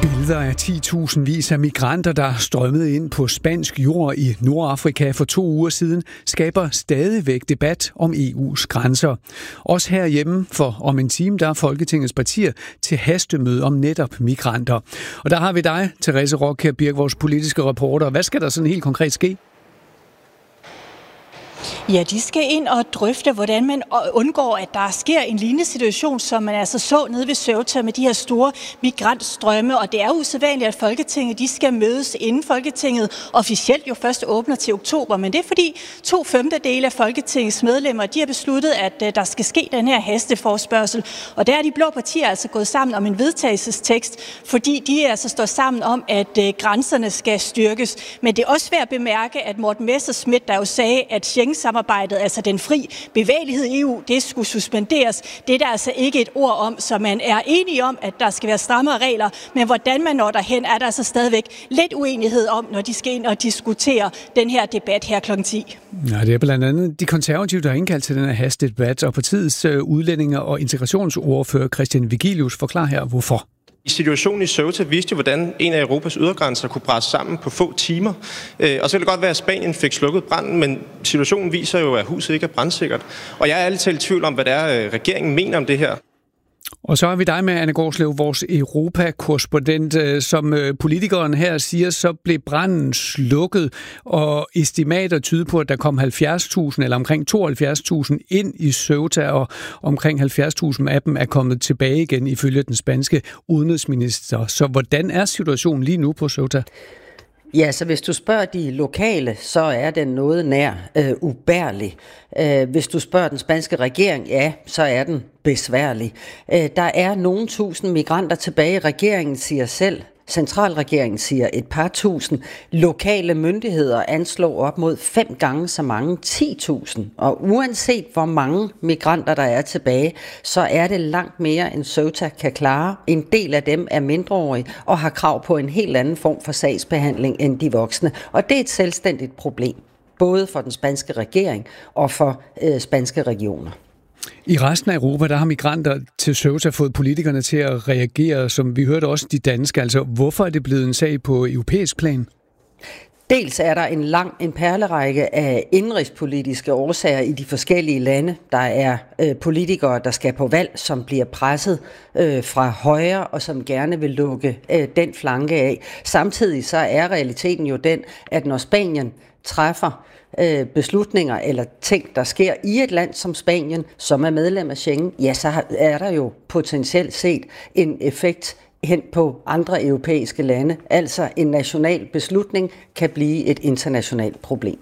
Billeder af 10.000 af migranter, der strømmede ind på spansk jord i Nordafrika for 2 uger siden, skaber stadigvæk debat om EU's grænser. Også herhjemme, for om en time, der er Folketingets partier til hastemøde om netop migranter. Og der har vi dig, Therese Rock, Birk, vores politiske reporter. Hvad skal der sådan helt konkret ske? Ja, de skal ind og drøfte, hvordan man undgår, at der sker en lignende situation, som man altså så nede ved Ceuta med de her store migrantstrømme. Og det er usædvanligt, at Folketinget de skal mødes, inden Folketinget officielt jo først åbner til oktober. Men det er fordi 2/5 af Folketingets medlemmer de har besluttet, at der skal ske den her hasteforespørgsel. Og der er de blå partier altså gået sammen om en vedtagelsestekst, fordi de altså står sammen om, at grænserne skal styrkes. Men det er også værd at bemærke, at Morten Messerschmidt, der jo sagde, at Schengen-samarbejdet, altså den fri bevægelighed i EU, det skulle suspenderes. Det er der altså ikke et ord om, så man er enige om, at der skal være strammere regler, men hvordan man når derhen, er der altså stadigvæk lidt uenighed om, når de skal ind og diskutere den her debat her kl. 10. Ja, det er blandt andet de konservative, der har indkaldt til den her hastedebat, og partiets udlændinge- og integrationsordfører Christian Vigilius forklarer her, hvorfor. Situationen i Ceuta viste jo, hvordan en af Europas ydergrænser kunne presse sammen på få timer. Og så kan det godt være, at Spanien fik slukket branden, men situationen viser jo, at huset ikke er brandsikkert. Og jeg er ærligt talt i tvivl om, hvad det er, regeringen mener om det her. Og så er vi dig med, Anne Gårdslev, vores Europa-korrespondent. Som politikeren her siger, så blev branden slukket, og estimater tyder på, at der kom 70.000 eller omkring 72.000 ind i Ceuta, og omkring 70.000 af dem er kommet tilbage igen, ifølge den spanske udenrigsminister. Så hvordan er situationen lige nu på Ceuta? Ja, så hvis du spørger de lokale, så er den noget nær ubærlig. Hvis du spørger den spanske regering, ja, så er den besværlig. Der er nogle tusind migranter tilbage. Regeringen siger selv, centralregeringen siger et par tusind. Lokale myndigheder anslår op mod 5 gange så mange, 10.000. Og uanset hvor mange migranter der er tilbage, så er det langt mere end Ceuta kan klare. En del af dem er mindreårige og har krav på en helt anden form for sagsbehandling end de voksne. Og det er et selvstændigt problem, både for den spanske regering og for spanske regioner. I resten af Europa, der har migranter til Ceuta fået politikerne til at reagere, som vi hørte også de danske. Altså, hvorfor er det blevet en sag på europæisk plan? Dels er der en perlerække af indrigspolitiske årsager i de forskellige lande. Der er politikere, der skal på valg, som bliver presset fra højre og som gerne vil lukke den flanke af. Samtidig så er realiteten jo den, at når Spanien træffer beslutninger eller ting, der sker i et land som Spanien, som er medlem af Schengen, ja, så er der jo potentielt set en effekt hen på andre europæiske lande. Altså en national beslutning kan blive et internationalt problem.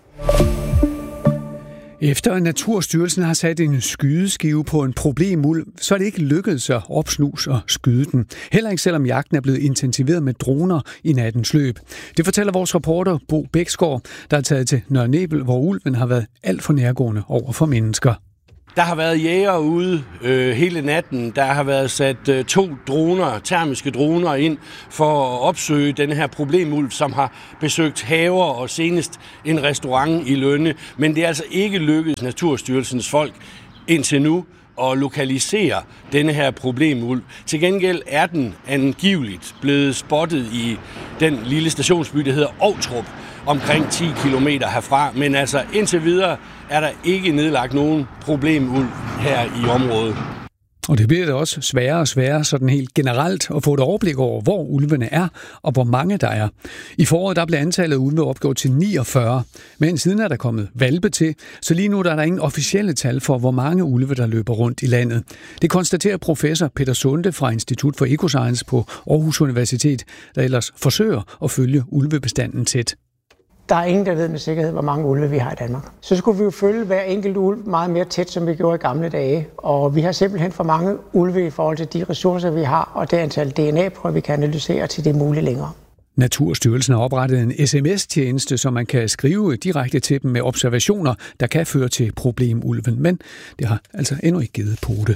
Efter at Naturstyrelsen har sat en skydeskive på en problemulv, så er det ikke lykkedes at opsnuse og skyde den. Heller ikke selvom jagten er blevet intensiveret med droner i nattens løb. Det fortæller vores reporter Bo Bæksgaard, der er taget til Nørre Nebel, hvor ulven har været alt for nærgående over for mennesker. Der har været jægere ude hele natten. Der har været sat 2 droner, termiske droner ind for at opsøge den her problemulv, som har besøgt haver og senest en restaurant i Lønne. Men det er altså ikke lykkedes Naturstyrelsens folk indtil nu at lokalisere denne her problemulv. Til gengæld er den angiveligt blevet spottet i den lille stationsby, der hedder Ovtrup, omkring 10 kilometer herfra. Men altså indtil videre er der ikke nedlagt nogen problemulv her i området. Og det bliver da også sværere og sværere sådan helt generelt at få et overblik over, hvor ulvene er og hvor mange der er. I foråret der blev antallet af ulve opgjort til 49, men siden er der kommet hvalpe til, så lige nu der er der ingen officielle tal for, hvor mange ulve der løber rundt i landet. Det konstaterer professor Peter Sunde fra Institut for Ecoscience på Aarhus Universitet, der ellers forsøger at følge ulvebestanden tæt. Der er ingen, der ved med sikkerhed, hvor mange ulve vi har i Danmark. Så skulle vi jo følge hver enkelt ulv meget mere tæt, som vi gjorde i gamle dage. Og vi har simpelthen for mange ulve i forhold til de ressourcer, vi har, og det antal DNA-prøver, vi kan analysere til det er muligt længere. Naturstyrelsen har oprettet en sms-tjeneste, så man kan skrive direkte til dem med observationer, der kan føre til problemulven. Men det har altså endnu ikke givet pote.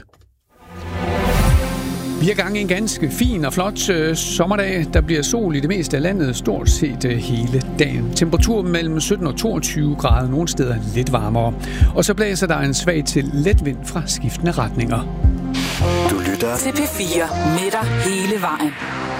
Vi er gang i en ganske fin og flot sommerdag. Der bliver sol i det meste af landet stort set hele dagen. Temperatur mellem 17 og 22 grader, nogle steder lidt varmere. Og så blæser der en svag til let vind fra skiftende retninger. Du lytter til P4 med dig hele vejen.